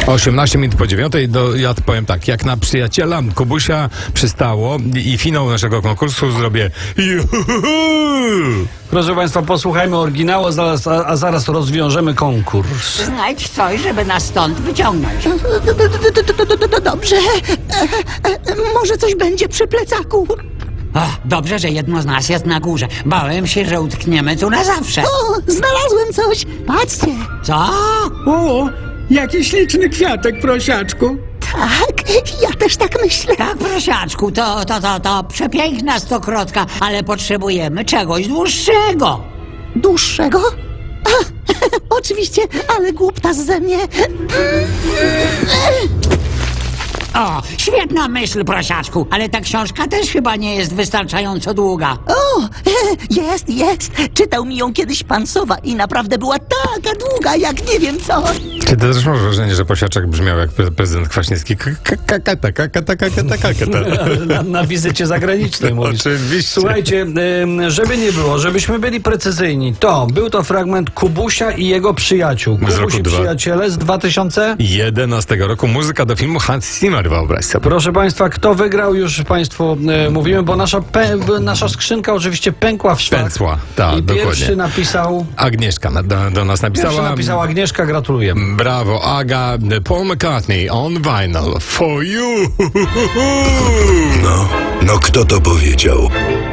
18 minut po 9, ja powiem tak, jak na przyjaciela Kubusia przystało i finał naszego konkursu zrobię Proszę Państwa, posłuchajmy oryginału, a zaraz rozwiążemy konkurs. Znajdź coś, żeby nas stąd wyciągnąć. Dobrze. Może coś będzie przy plecaku. O, dobrze, że jedno z nas jest na górze. Bałem się, że utkniemy tu na zawsze. O, znalazłem coś. Patrzcie. Co? O, jaki śliczny kwiatek, prosiaczku. Tak, ja też tak myślę. Tak, prosiaczku, to przepiękna stokrotka, ale potrzebujemy czegoś dłuższego. Dłuższego? A, oczywiście, ale głuptas ze mnie. O, świetna myśl, prosiaczku, ale ta książka też chyba nie jest wystarczająco długa. O, jest. Czytał mi ją kiedyś pan Sowa i naprawdę była taka długa, jak nie wiem co. Czy to też masz wrażenie, że Posiaczek brzmiał jak prezydent Kwaśniewski? Na wizycie zagranicznej mówisz. Oczywiście. Słuchajcie, żeby nie było, żebyśmy byli precyzyjni, był to fragment Kubusia i jego przyjaciół. Z roku Kubusi przyjaciele z 2000... 11 roku, muzyka do filmu Hans Zimmer, wyobraź sobie. Proszę Państwa, kto wygrał, już Państwu mówimy, bo nasza skrzynka oczywiście pękła w szwach. Pęcła, tak, I dokładnie. pierwszy napisał... Agnieszka do nas napisała. Pierwszy napisała Agnieszka, gratulujemy. Brawo, Aga. Paul McCartney on vinyl for you. No, kto to powiedział?